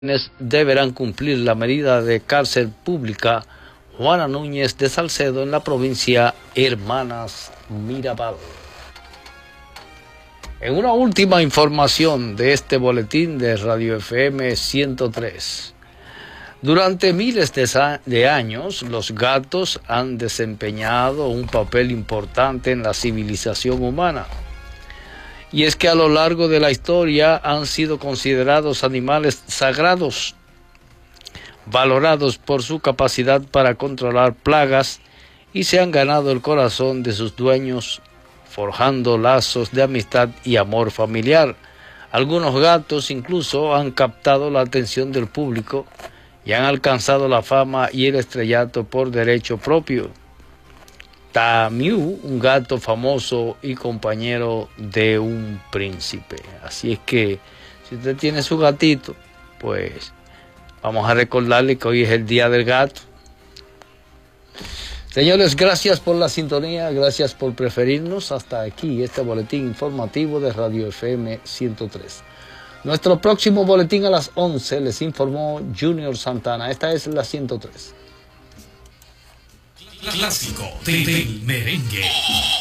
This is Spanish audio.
deberán cumplir la medida de cárcel pública Juana Núñez de Salcedo en la provincia Hermanas Mirabal. En una última información de este boletín de Radio FM 103, durante miles de años los gatos han desempeñado un papel importante en la civilización humana. Y es que a lo largo de la historia han sido considerados animales sagrados, valorados por su capacidad para controlar plagas, y se han ganado el corazón de sus dueños, forjando lazos de amistad y amor familiar. Algunos gatos incluso han captado la atención del público y han alcanzado la fama y el estrellato por derecho propio. Tamiu, un gato famoso y compañero de un príncipe. Así es que, si usted tiene su gatito, pues vamos a recordarle que hoy es el Día del Gato. Señores, gracias por la sintonía, gracias por preferirnos. Hasta aquí este boletín informativo de Radio FM 103. Nuestro próximo boletín a las 11 les informó Junior Santana. Esta es la 103. Clásico del merengue.